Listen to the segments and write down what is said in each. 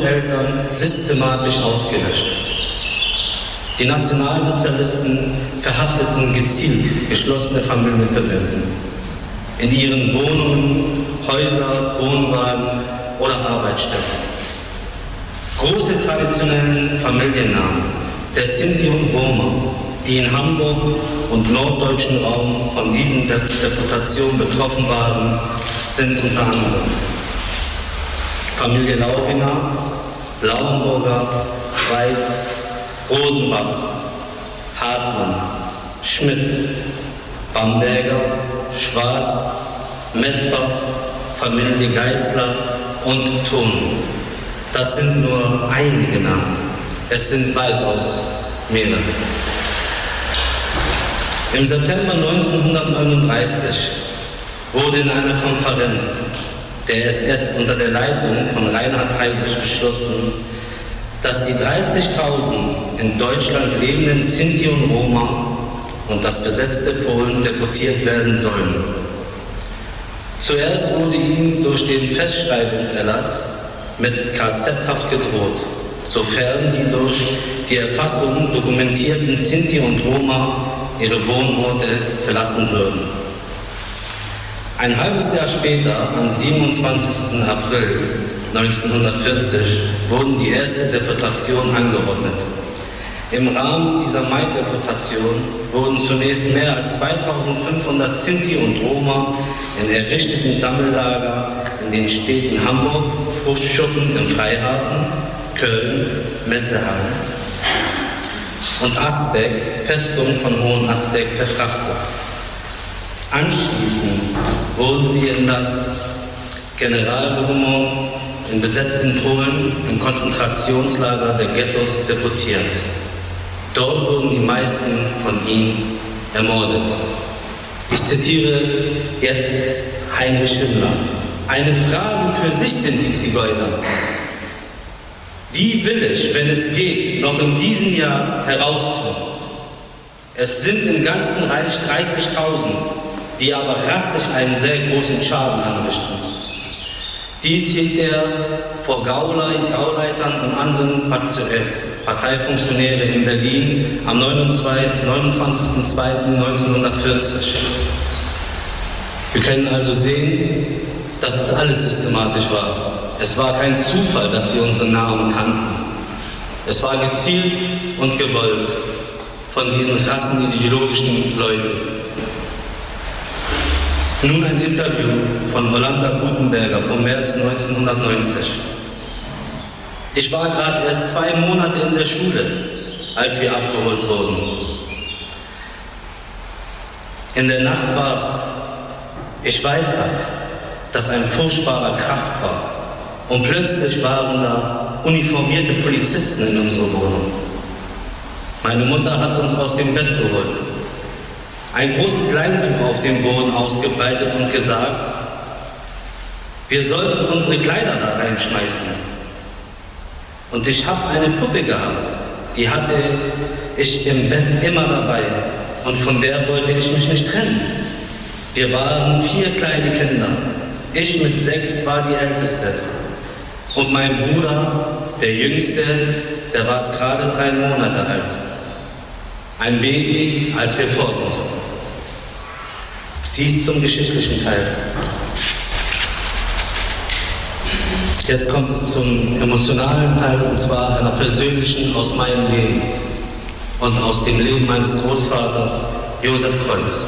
Großeltern systematisch ausgelöscht. Die Nationalsozialisten verhafteten gezielt geschlossene Familienverbände in ihren Wohnungen, Häuser, Wohnwagen oder Arbeitsstätten. Große traditionelle Familiennamen der Sinti und Roma, die in Hamburg und norddeutschen Raum von diesen Deportationen betroffen waren, sind unter anderem Familie Laubinger, Lauenburger, Weiß, Rosenbach, Hartmann, Schmidt, Bamberger, Schwarz, Mettbach, Familie Geißler und Thun. Das sind nur einige Namen. Es sind weitaus mehrere. Im September 1939 wurde in einer Konferenz der SS unter der Leitung von Reinhard Heydrich beschlossen, dass die 30.000 in Deutschland lebenden Sinti und Roma und das besetzte Polen deportiert werden sollen. Zuerst wurde ihnen durch den Festschreibungserlass mit KZ-Haft gedroht, sofern die durch die Erfassung dokumentierten Sinti und Roma ihre Wohnorte verlassen würden. Ein halbes Jahr später, am 27. April 1940, wurden die erste Deportation angeordnet. Im Rahmen dieser Mai-Deportation wurden zunächst mehr als 2500 Sinti und Roma in errichteten Sammellager in den Städten Hamburg, Fruchtschuppen im Freihafen, Köln, Messehallen und Asbeck, Festung von Hohen Asbeck, verfrachtet. Anschließend wurden sie in das Generalgouvernement in besetzten Polen im Konzentrationslager der Ghettos deportiert. Dort wurden die meisten von ihnen ermordet. Ich zitiere jetzt Heinrich Himmler. Eine Frage für sich sind die Zigeuner. Die will ich, wenn es geht, noch in diesem Jahr heraustun. Es sind im ganzen Reich 30.000, die aber rassisch einen sehr großen Schaden anrichten. Dies hielt er vor Gauleitern und anderen Parteifunktionäre in Berlin am 29.02.1940. Wir können also sehen, dass es alles systematisch war. Es war kein Zufall, dass sie unsere Namen kannten. Es war gezielt und gewollt von diesen rassenideologischen Leuten. Nun ein Interview von Hollander Gutenberger vom März 1990. Ich war gerade erst 2 Monate in der Schule, als wir abgeholt wurden. In der Nacht war es, ich weiß dass ein furchtbarer Krach war. Und plötzlich waren da uniformierte Polizisten in unserer Wohnung. Meine Mutter hat uns aus dem Bett geholt, ein großes Leintuch auf dem Boden ausgebreitet und gesagt, wir sollten unsere Kleider da reinschmeißen. Und ich habe eine Puppe gehabt, die hatte ich im Bett immer dabei und von der wollte ich mich nicht trennen. Wir waren 4 kleine Kinder. Ich mit 6 war die Älteste. Und mein Bruder, der Jüngste, der war gerade 3 Monate alt. Ein Baby, als wir fort mussten. Dies zum geschichtlichen Teil. Jetzt kommt es zum emotionalen Teil, und zwar einer persönlichen aus meinem Leben und aus dem Leben meines Großvaters Josef Kreuz.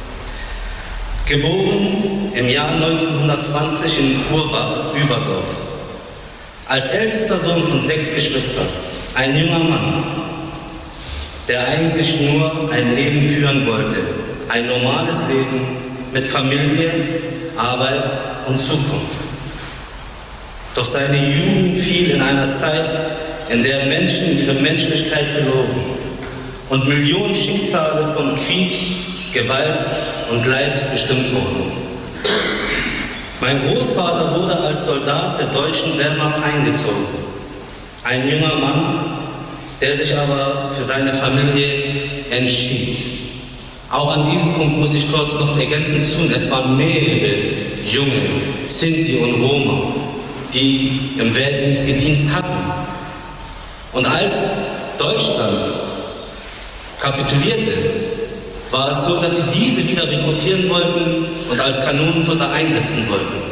Geboren im Jahr 1920 in Urbach-Überdorf. Als ältester Sohn von 6 Geschwistern, ein junger Mann, der eigentlich nur ein Leben führen wollte, ein normales Leben mit Familie, Arbeit und Zukunft. Doch seine Jugend fiel in einer Zeit, in der Menschen ihre Menschlichkeit verloren und Millionen Schicksale von Krieg, Gewalt und Leid bestimmt wurden. Mein Großvater wurde als Soldat der deutschen Wehrmacht eingezogen. Ein junger Mann, der sich aber für seine Familie entschied. Auch an diesem Punkt muss ich kurz noch ergänzend tun, es waren mehrere junge Sinti und Roma, die im Wehrdienst gedient hatten. Und als Deutschland kapitulierte, war es so, dass sie diese wieder rekrutieren wollten und als Kanonenfutter einsetzen wollten.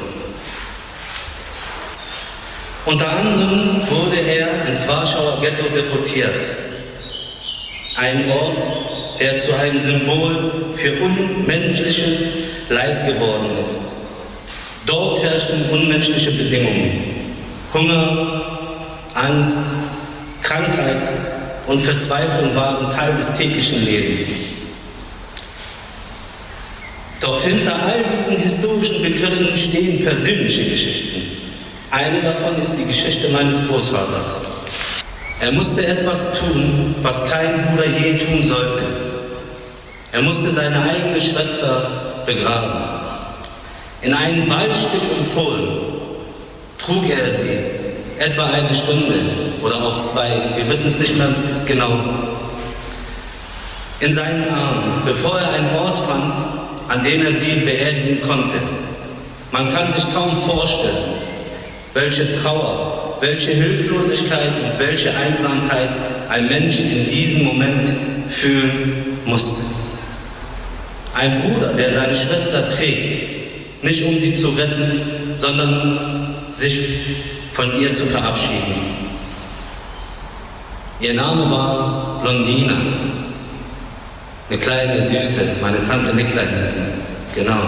Unter anderem wurde er ins Warschauer Ghetto deportiert. Ein Ort, der zu einem Symbol für unmenschliches Leid geworden ist. Dort herrschten unmenschliche Bedingungen. Hunger, Angst, Krankheit und Verzweiflung waren Teil des täglichen Lebens. Doch hinter all diesen historischen Begriffen stehen persönliche Geschichten. Eine davon ist die Geschichte meines Großvaters. Er musste etwas tun, was kein Bruder je tun sollte. Er musste seine eigene Schwester begraben. In einem Waldstück in Polen trug er sie, etwa eine Stunde oder auch 2, wir wissen es nicht mehr genau, in seinen Armen, bevor er einen Ort fand, an dem er sie beerdigen konnte. Man kann sich kaum vorstellen, welche Trauer, welche Hilflosigkeit und welche Einsamkeit ein Mensch in diesem Moment fühlen musste. Ein Bruder, der seine Schwester trägt, nicht um sie zu retten, sondern sich von ihr zu verabschieden. Ihr Name war Blondina, eine kleine Süße, meine Tante nickt da hinten, genau.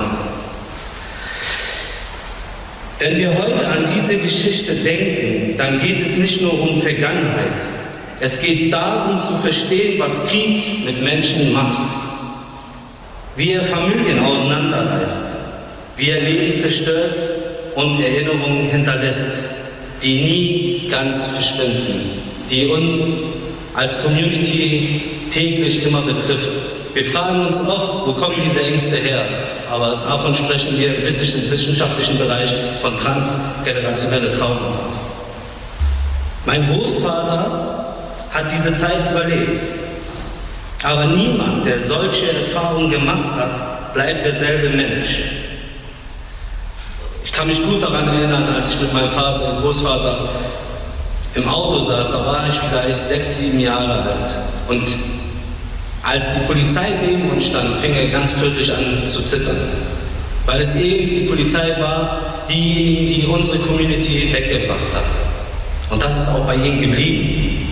Wenn wir heute an diese Geschichte denken, dann geht es nicht nur um Vergangenheit. Es geht darum zu verstehen, was Krieg mit Menschen macht. Wie er Familien auseinanderreißt, wie er Leben zerstört und Erinnerungen hinterlässt, die nie ganz verschwinden, die uns als Community täglich immer betrifft. Wir fragen uns oft, wo kommen diese Ängste her? Aber davon sprechen wir im wissenschaftlichen Bereich von transgenerationelle Traumata. Mein Großvater hat diese Zeit überlebt. Aber niemand, der solche Erfahrungen gemacht hat, bleibt derselbe Mensch. Ich kann mich gut daran erinnern, als ich mit meinem Großvater im Auto saß, da war ich vielleicht 6, 7 Jahre alt. Und als die Polizei neben uns stand, fing er ganz fürchterlich an zu zittern. Weil es eben die Polizei war, diejenigen, die unsere Community weggebracht hat. Und das ist auch bei ihm geblieben.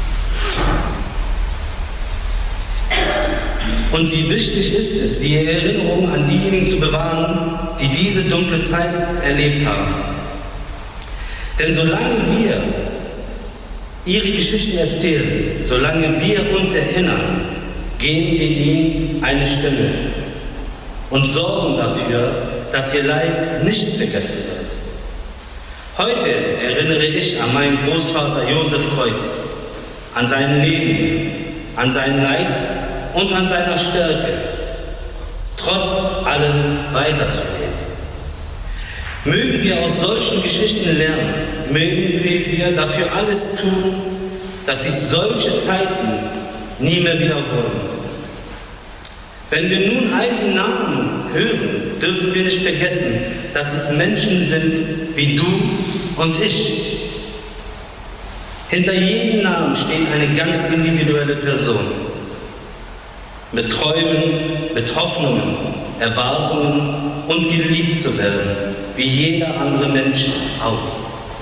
Und wie wichtig ist es, die Erinnerung an diejenigen zu bewahren, die diese dunkle Zeit erlebt haben. Denn solange wir ihre Geschichten erzählen, solange wir uns erinnern, geben wir ihnen eine Stimme und sorgen dafür, dass ihr Leid nicht vergessen wird. Heute erinnere ich an meinen Großvater Josef Kreuz, an sein Leben, an sein Leid und an seiner Stärke, trotz allem weiterzuleben. Mögen wir aus solchen Geschichten lernen, mögen wir dafür alles tun, dass sich solche Zeiten nie mehr wiederholen. Wenn wir nun all die Namen hören, dürfen wir nicht vergessen, dass es Menschen sind wie du und ich. Hinter jedem Namen steht eine ganz individuelle Person. Mit Träumen, mit Hoffnungen, Erwartungen und geliebt zu werden, wie jeder andere Mensch auch.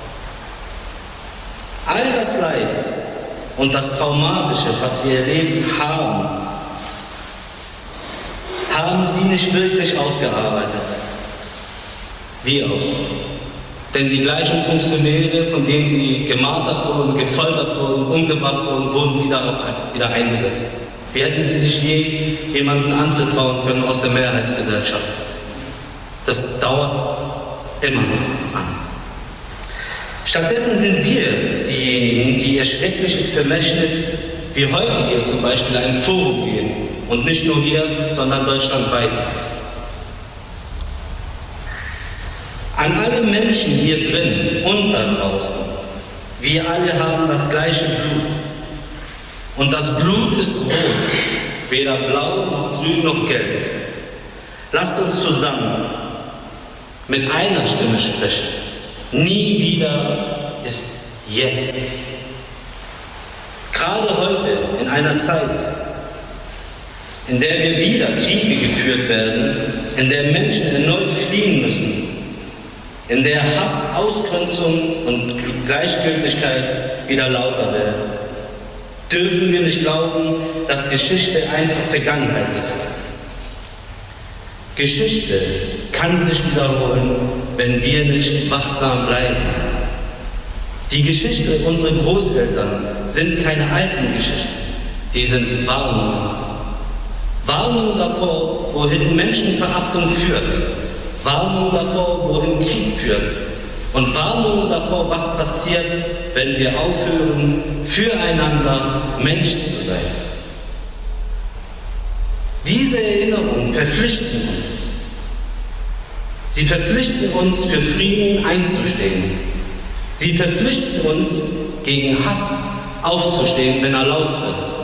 All das Leid und das Traumatische, was wir erlebt haben, haben sie nicht wirklich aufgearbeitet. Wir auch. Denn die gleichen Funktionäre, von denen sie gemartert wurden, gefoltert wurden, umgebracht wurden, wurden wieder eingesetzt. Wie hätten sie sich je jemanden anvertrauen können aus der Mehrheitsgesellschaft? Das dauert immer noch an. Stattdessen sind wir diejenigen, die ihr schreckliches Vermächtnis, wie heute hier zum Beispiel, ein Forum geben. Und nicht nur hier, sondern deutschlandweit. An alle Menschen hier drin und da draußen. Wir alle haben das gleiche Blut. Und das Blut ist rot, weder blau noch grün noch gelb. Lasst uns zusammen mit einer Stimme sprechen Nie wieder ist jetzt. Gerade heute, in einer Zeit, in der wir wieder Kriege geführt werden, in der Menschen erneut fliehen müssen, in der Hass, Ausgrenzung und Gleichgültigkeit wieder lauter werden, dürfen wir nicht glauben, dass Geschichte einfach Vergangenheit ist. Geschichte kann sich wiederholen, wenn wir nicht wachsam bleiben. Die Geschichte unserer Großeltern sind keine alten Geschichten, sie sind Warnungen. Warnungen davor, wohin Menschenverachtung führt, Warnungen davor, wohin Krieg führt und Warnungen davor, was passiert, wenn wir aufhören, füreinander Mensch zu sein. Diese Erinnerungen verpflichten uns. Sie verpflichten uns, für Frieden einzustehen. Sie verpflichten uns, gegen Hass aufzustehen, wenn er laut wird.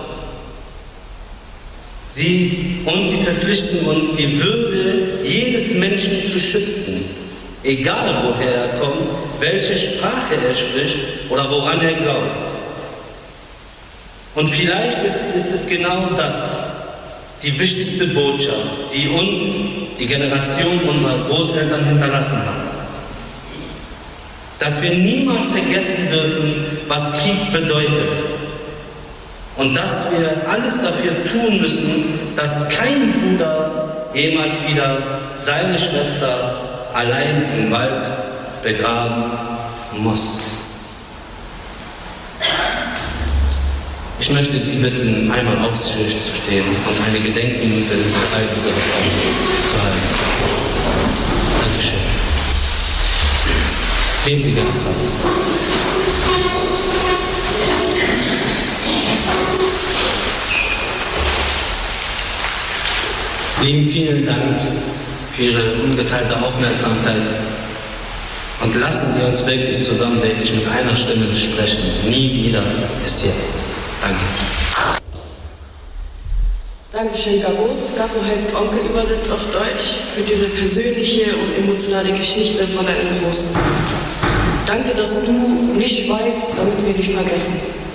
Sie verpflichten uns, die Würde jedes Menschen zu schützen, egal woher er kommt, welche Sprache er spricht oder woran er glaubt. Und vielleicht ist es genau das, die wichtigste Botschaft, die uns, die Generation unserer Großeltern hinterlassen hat. Dass wir niemals vergessen dürfen, was Krieg bedeutet. Und dass wir alles dafür tun müssen, dass kein Bruder jemals wieder seine Schwester allein im Wald begraben muss. Ich möchte Sie bitten, einmal aufzustehen und eine Gedenkminute für all diese Opfer zu halten. Dankeschön. Nehmen Sie gerne Platz. Lieben, vielen Dank für Ihre ungeteilte Aufmerksamkeit und lassen Sie uns wirklich zusammen mit einer Stimme sprechen. Nie wieder ist jetzt. Danke. Dankeschön, Gabo. Gabo heißt Onkel übersetzt auf Deutsch für diese persönliche und emotionale Geschichte von deinem Großen. Danke, dass du nicht schweigst, damit wir nicht vergessen.